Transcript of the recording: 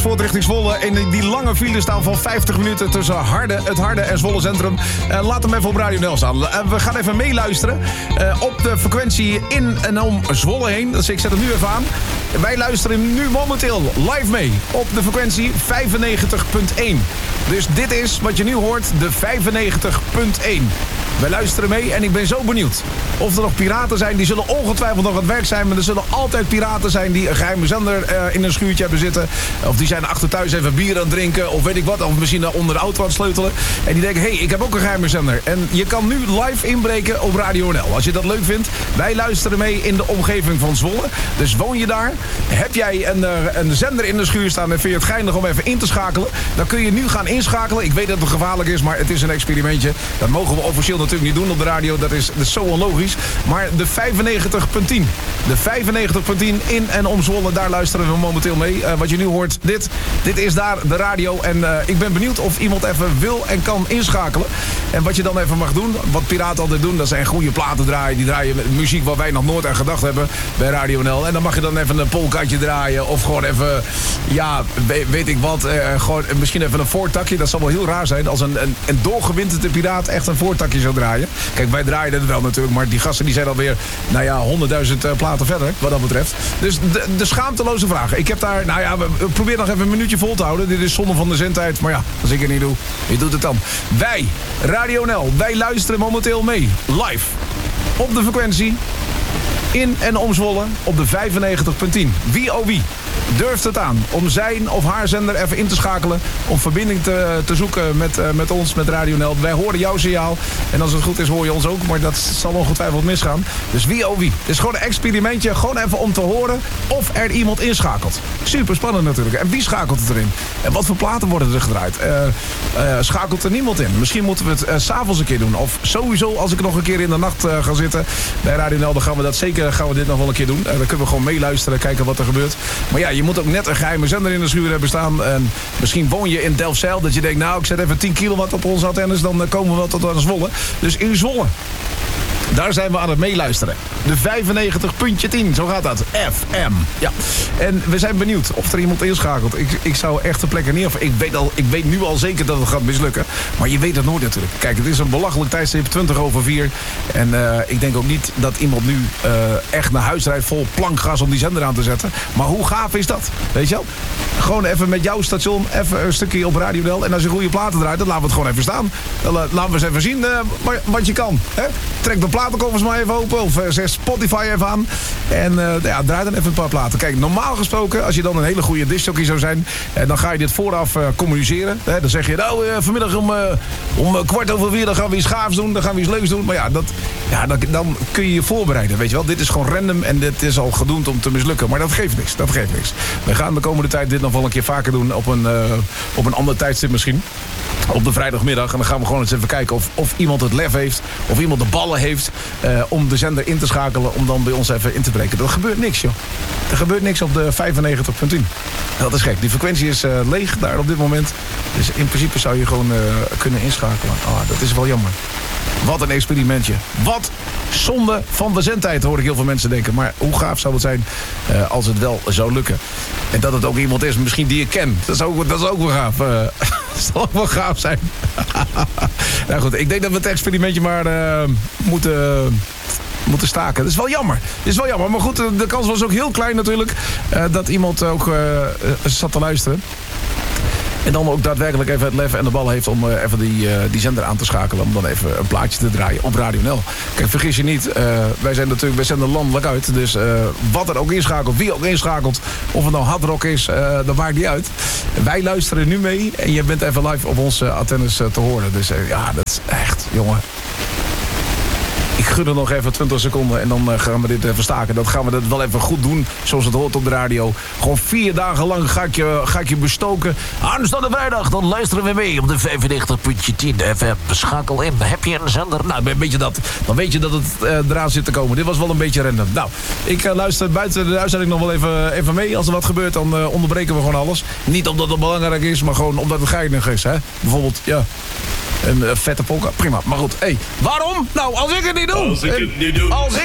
Amersfoort richting Zwolle. In die lange file staan van 50 minuten tussen het Harde en Zwolle Centrum. Laat hem even op Radio NL staan. We gaan even meeluisteren op de frequentie in en om Zwolle heen. Dus ik zet hem nu even aan. Wij luisteren nu momenteel live mee op de frequentie 95.1. Dus dit is wat je nu hoort, de 95.1. Wij luisteren mee en ik ben zo benieuwd of er nog piraten zijn. Die zullen ongetwijfeld nog aan het werk zijn. Maar er zullen altijd piraten zijn die een geheime zender in een schuurtje hebben zitten. Of die zijn achter thuis even bier aan het drinken. Of weet ik wat. Of misschien onder de auto aan het sleutelen. En die denken, ik heb ook een geheime zender. En je kan nu live inbreken op Radio NL. Als je dat leuk vindt. Wij luisteren mee in de omgeving van Zwolle. Dus woon je daar. Heb jij een zender in de schuur staan en vind je het geinig om even in te schakelen. Dan kun je nu gaan inschakelen. Ik weet dat het gevaarlijk is, maar het is een experimentje. Dat mogen we officieel natuurlijk niet doen op de radio. Dat is zo onlogisch. Maar de 95.10. De 95.10 in en om Zwolle. Daar luisteren we momenteel mee. Wat je nu hoort, dit is daar de radio. En ik ben benieuwd of iemand even wil en kan inschakelen. En wat je dan even mag doen, wat piraten altijd doen, dat zijn goede platen draaien. Die draaien muziek waar wij nog nooit aan gedacht hebben bij Radio NL. En dan mag je dan even een polkaatje draaien. Of gewoon even, weet ik wat. Gewoon misschien even een voortakje. Dat zal wel heel raar zijn als een doorgewinterde piraat echt een voortakje zou draaien. Kijk, wij draaien het wel natuurlijk. Maar die gasten die zijn alweer, 100.000 platen verder, wat dat betreft. Dus de schaamteloze vraag. Ik heb daar, we proberen nog even een minuutje vol te houden. Dit is zonde van de zendtijd. Maar als ik het niet doe, wie doet het dan? Wij, Radio NL, wij luisteren momenteel mee. Live. Op de frequentie. In en om Zwolle. Op de 95.10. Wie oh wie durft het aan om zijn of haar zender even in te schakelen. Om verbinding te zoeken met ons, met Radio NL. Wij horen jouw signaal. En als het goed is hoor je ons ook. Maar dat zal ongetwijfeld misgaan. Dus wie oh wie. Het is gewoon een experimentje. Gewoon even om te horen of er iemand inschakelt. Super spannend natuurlijk. En wie schakelt het erin? En wat voor platen worden er gedraaid? Schakelt er niemand in? Misschien moeten we het 's avonds een keer doen. Of sowieso als ik nog een keer in de nacht ga zitten bij Radio NL. Dan gaan we dat zeker dit nog wel een keer doen. Dan kunnen we gewoon meeluisteren. Kijken wat er gebeurt. Maar je moet ook net een geheime zender in de schuur hebben staan. En misschien woon je in Delfzijl. Dat je denkt, ik zet even 10 kilowatt op onze antennes. Dan komen we wel tot aan Zwolle. Dus in Zwolle. Daar zijn we aan het meeluisteren. De 95.10, zo gaat dat. FM. Ja. En we zijn benieuwd of er iemand inschakelt. Ik zou echt de plek er niet af. Ik weet nu al zeker dat het gaat mislukken. Maar je weet het nooit natuurlijk. Kijk, het is een belachelijk tijdstip, 4:20. En ik denk ook niet dat iemand nu echt naar huis rijdt vol plankgas om die zender aan te zetten. Maar hoe gaaf is dat? Weet je wel? Gewoon even met jouw station, even een stukje op Radio NL. En als je goede platen draait, dan laten we het gewoon even staan. Dan laten we eens even zien wat je kan. Hè? Trek de platenkoffers maar even open. Of zet Spotify even aan. En draai dan even een paar platen. Kijk, normaal gesproken, als je dan een hele goede discjockey zou zijn, dan ga je dit vooraf communiceren. Dan zeg je, vanmiddag om 4:15 dan gaan we iets gaafs doen. Dan gaan we iets leuks doen. Maar dan kun je je voorbereiden. Weet je wel, dit is gewoon random en dit is al gedoemd om te mislukken. Maar dat geeft niks. We gaan de komende tijd dit nog wel een keer vaker doen op een ander tijdstip misschien. Op de vrijdagmiddag. En dan gaan we gewoon eens even kijken of iemand het lef heeft. Of iemand de ballen heeft om de zender in te schakelen. Om dan bij ons even in te breken. Er gebeurt niks, joh. Er gebeurt niks op de 95.10. Dat is gek. Die frequentie is leeg daar op dit moment. Dus in principe zou je gewoon kunnen inschakelen. Dat is wel jammer. Wat een experimentje. Wat zonde van de zendtijd, hoor ik heel veel mensen denken. Maar hoe gaaf zou het zijn als het wel zou lukken. En dat het ook iemand is, misschien die ik ken. Dat is ook wel gaaf. Dat zal ook wel gaaf zijn. Nou goed, ik denk dat we het experimentje maar moeten staken. Dat is wel jammer. Maar goed, de kans was ook heel klein natuurlijk. Dat iemand ook zat te luisteren. En dan ook daadwerkelijk even het lef en de bal heeft om even die zender aan te schakelen. Om dan even een plaatje te draaien op Radio NL. Kijk, vergis je niet. Wij zenden landelijk uit. Dus wat er ook inschakelt, wie ook inschakelt. Of het nou hardrock is, dat maakt niet uit. Wij luisteren nu mee. En je bent even live op onze antennes te horen. Dus dat is echt, jongen. Ik gun er nog even 20 seconden en dan gaan we dit even staken. Dan gaan we dat wel even goed doen, zoals het hoort op de radio. Gewoon 4 dagen lang ga ik je bestoken. Aanstaande vrijdag, dan luisteren we mee op de 95.10 FM. Schakel in. Heb je een zender? Nou, weet je dat. Dan weet je dat het eraan zit te komen. Dit was wel een beetje random. Nou, ik luister buiten de uitzending nog wel even mee. Als er wat gebeurt, dan onderbreken we gewoon alles. Niet omdat het belangrijk is, maar gewoon omdat het geinig is. Hè? Bijvoorbeeld, een vette polka. Prima. Maar goed, waarom? Nou, als ik het niet doe.